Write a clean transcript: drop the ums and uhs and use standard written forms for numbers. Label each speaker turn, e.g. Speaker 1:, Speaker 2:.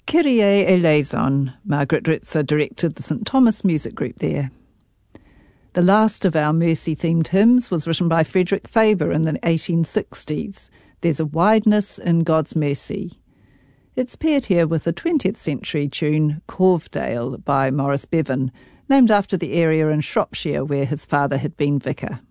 Speaker 1: Kyrie eleison. Margaret Ritzer directed the St Thomas Music Group there. The last of our mercy-themed hymns was written by Frederick Faber in the 1860s. There's a wideness in God's mercy. It's paired here with the 20th century tune Corvedale by Maurice Bevan, named after the area in Shropshire where his father had been vicar.